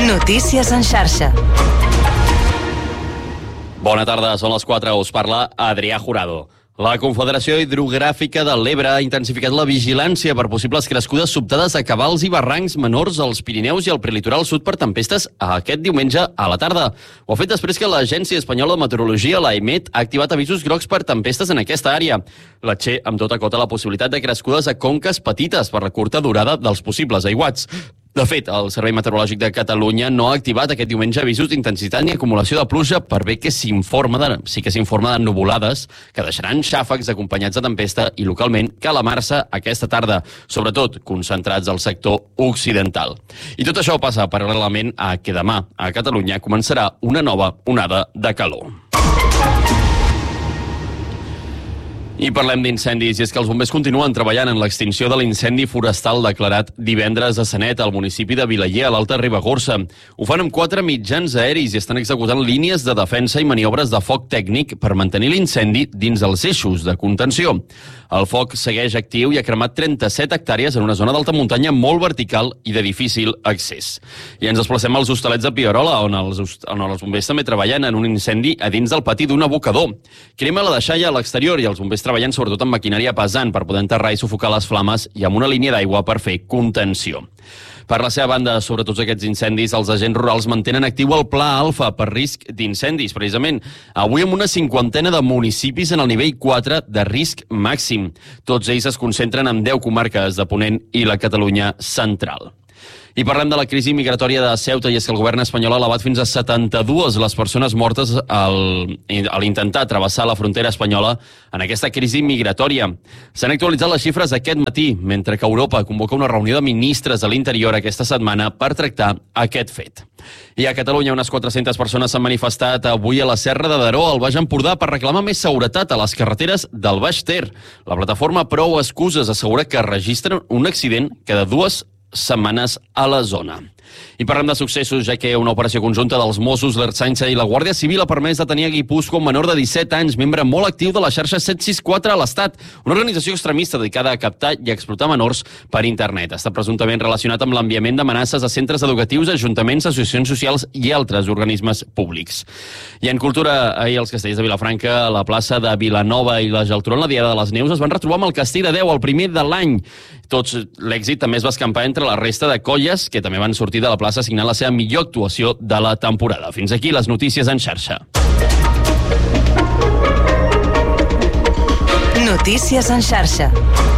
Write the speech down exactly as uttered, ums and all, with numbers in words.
Notícies en xarxa. Bona tarda, són les quatre. Us parla Adrià Jurado. La Confederació Hidrogràfica de l'Ebre ha intensificat la vigilància per possibles crescudes sobtades a cabals i barrancs menors als Pirineus i al prelitoral sud per tempestes aquest diumenge a la tarda. Ho ha fet després que l'Agència Espanyola de Meteorologia, l'AEMET, ha activat avisos grocs per tempestes en aquesta àrea. La Che amb tot acota la possibilitat de crescudes a conques petites per la curta durada dels possibles aiguats. De fet, el Servei Meteorològic de Catalunya no ha activat aquest diumenge avisos d'intensitat ni acumulació de pluja per bé que s'informa de, sí que s'informa de nuvolades que deixaran xàfecs acompanyats de tempesta i localment calamar-se aquesta tarda, sobretot concentrats al sector occidental. I tot això passa paral·lelament a que demà a Catalunya començarà una nova onada de calor. I parlem d'incendis, i és que els bombers continuen treballant en l'extinció de l'incendi forestal declarat divendres a Sanet, al municipi de Vilaller, a l'Alta Ribagorça. Ho fan amb quatre mitjans aeris i estan executant línies de defensa i maniobres de foc tècnic per mantenir l'incendi dins els eixos de contenció. El foc segueix actiu i ha cremat trenta-set hectàrees en una zona d'alta muntanya molt vertical i de difícil accés. I ens desplacem als hostalets de Pierola, on els, on els bombers també treballen en un incendi a dins del pati d'un abocador. Crema la deixalla a l'exterior i els bombers treballant sobretot amb maquinària pesant per poder enterrar i sufocar les flames i amb una línia d'aigua per fer contenció. Per la seva banda, sobre tots aquests incendis, els agents rurals mantenen actiu el Pla Alfa per risc d'incendis, precisament. Avui amb una cinquantena de municipis en el nivell quatre de risc màxim. Tots ells es concentren en deu comarques de Ponent i la Catalunya central. I parlem de la crisi migratòria de Ceuta, i és que el govern espanyol ha elevat fins a setanta-dues les persones mortes al, a l'intentar travessar la frontera espanyola en aquesta crisi migratòria. S'han actualitzat les xifres aquest matí, mentre que Europa convoca una reunió de ministres de l'Interior aquesta setmana per tractar aquest fet. I a Catalunya unes quatre-centes persones s'han manifestat avui a la Serra de Daró, al Baix Empordà, per reclamar més seguretat a les carreteres del Baix Ter. La plataforma Prou Excuses assegura que registren un accident cada dues setmanes a la zona. I parlem de successos, ja que una operació conjunta dels Mossos, l'Ertzaintza i la Guàrdia Civil ha permès detenir a Guipúscoa un menor de disset anys, membre molt actiu de la xarxa set sis quatre a l'Estat, una organització extremista dedicada a captar i explotar menors per internet. Està presumptament relacionat amb l'enviament d'amenaces a centres educatius, ajuntaments, associacions socials i altres organismes públics. I en cultura, ahir els castellers de Vilafranca, a la plaça de Vilanova i la Geltrú en la Diada de les Neus es van retrobar amb el castell de Déu, el primer de l'any. Tots l'èxit també es va escampar entre la resta de colles que també van sortir de la plaça signant la seva millor actuació de la temporada. Fins aquí les notícies en xarxa. Notícies en xarxa.